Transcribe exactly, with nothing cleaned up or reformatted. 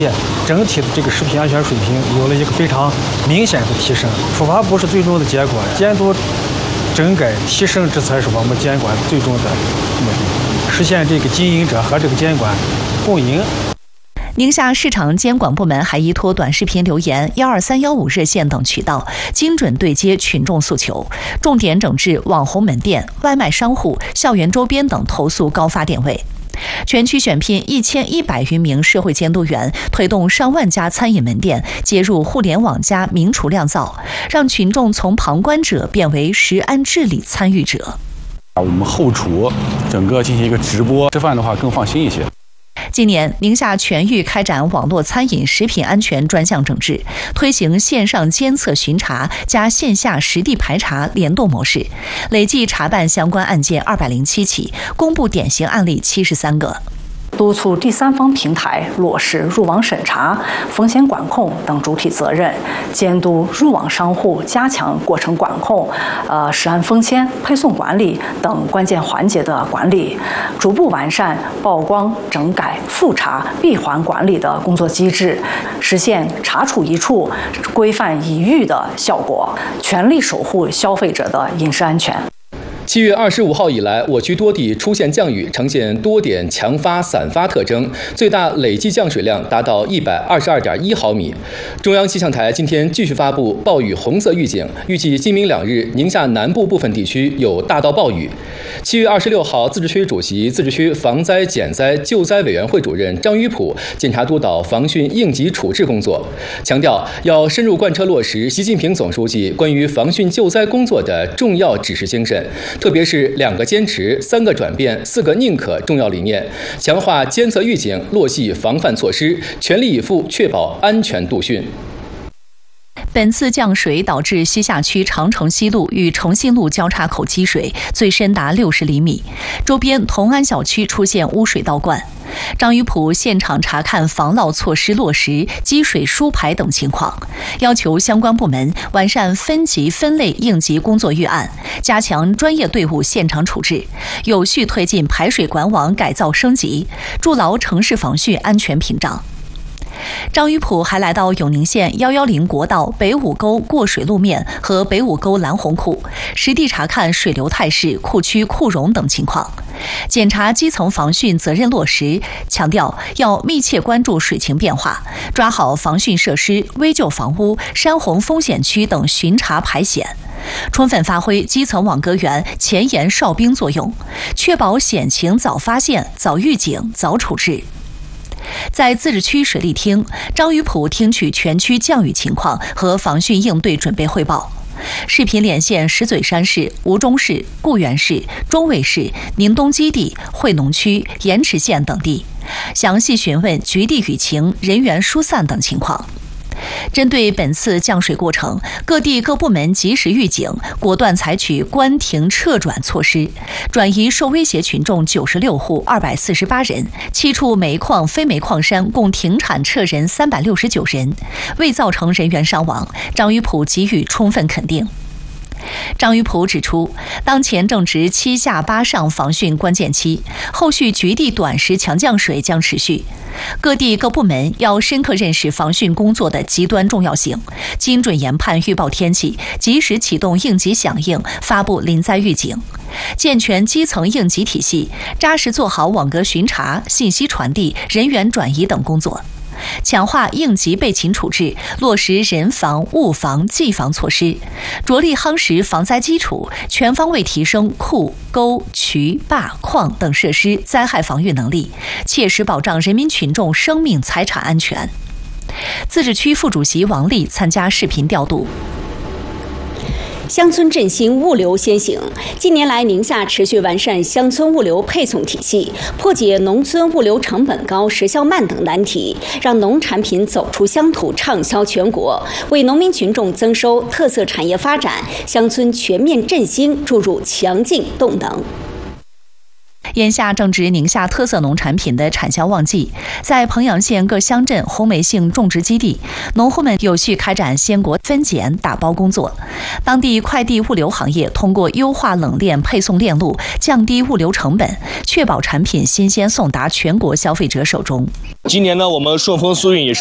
整体的这个食品安全水平有了一个非常明显的提升。处罚不是最终的结果，监督整改提升，这才是我们监管最终的目的，实现这个经营者和这个监管共赢。 宁夏市场监管部门还依托短视频留言、幺二三幺五热线等渠道，精准对接群众诉求，重点整治网红门店、外卖商户、校园周边等投诉高发点位。全区选聘一千一百余名社会监督员，推动上万家餐饮门店接入互联网加明厨亮灶，让群众从旁观者变为食安治理参与者。 我们后厨整个进行一个直播，吃饭的话更放心一些。 今年，宁夏全域开展网络餐饮食品安全专项整治，推行线上监测巡查加线下实地排查联动模式，累计查办相关案件二百零七起，公布典型案例七十三个。 督促第三方平台落实入网审查、风险管控等主体责任，监督入网商户加强过程管控、呃食安风险、配送管理等关键环节的管理，逐步完善曝光、整改、复查、闭环管理的工作机制，实现查处一处、规范一域的效果，全力守护消费者的饮食安全。 七月二十五号以来，我区多地出现降雨，呈现多点强发散发特征，最大累计降水量达到一百二十二点一毫米。中央气象台今天继续发布暴雨红色预警，预计今明两日宁夏南部部分地区有大到暴雨。七月二十六号，自治区主席、自治区防灾减灾救灾委员会主任张于普检查督导防汛应急处置工作，强调要深入贯彻落实习近平总书记关于防汛救灾工作的重要指示精神，特别是两个坚持、三个转变、四个宁可重要理念，强化监测预警、落细防范措施，全力以赴确保安全度汛。 本次降水导致西夏区长城西路与诚信路交叉口积水，最深达六十厘米，周边同安小区出现污水倒灌。张于普现场查看防涝措施落实、积水疏排等情况，要求相关部门完善分级分类应急工作预案，加强专业队伍现场处置，有序推进排水管网改造升级，筑牢城市防汛安全屏障。张于普还来到永宁县一一零国道北五沟过水路面和北五沟拦洪库，实地查看水流态势、库区库容等情况，检查基层防汛责任落实，强调要密切关注水情变化，抓好防汛设施、危旧房屋、山洪风险区等巡查排险，充分发挥基层网格员前沿哨兵作用，确保险情早发现、早预警、早处置。在自治区水利厅，张于普听取全区降雨情况和防汛应对准备汇报。视频连线石嘴山市、吴忠市、固原市、中卫市、宁东基地、惠农区、盐池县等地，详细询问局地雨情、人员疏散等情况。针对本次降水过程，各地各部门及时预警，果断采取关停撤转措施，转移受威胁群众九十六户二百四十八人，七处煤矿、非煤矿山共停产撤人三百六十九人，未造成人员伤亡。张于普给予充分肯定。张于普指出，当前正值七下八上防汛关键期，后续局地短时强降水将持续。各地各部门要深刻认识防汛工作的极端重要性，精准研判预报天气，及时启动应急响应，发布临灾预警，健全基层应急体系，扎实做好网格巡查、信息传递、人员转移等工作。强化应急备勤处置，落实人防、物防、技防措施，着力夯实防灾基础，全方位提升库、沟、渠、坝、矿等设施灾害防御能力，切实保障人民群众生命财产安全。自治区副主席王丽参加视频调度。 乡村振兴，物流先行。近年来，宁夏持续完善乡村物流配送体系，破解农村物流成本高、时效慢等难题，让农产品走出乡土，畅销全国，为农民群众增收、特色产业发展、乡村全面振兴注入强劲动能。 眼下正值宁夏特色农产品的产销旺季，在彭阳县各乡镇红梅杏种植基地，农户们有序开展鲜果分拣打包工作。当地快递物流行业通过优化冷链配送链路，降低物流成本，确保产品新鲜送达全国消费者手中。 今年呢，我们顺丰速运也是